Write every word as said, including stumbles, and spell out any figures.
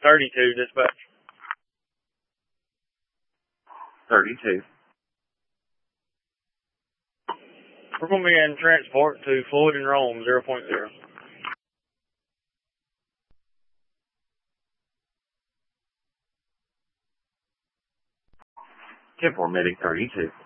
thirty-two, dispatch. thirty-two. We're going to be in transport to Floyd and Rome, zero point zero. ten four, medic thirty-two.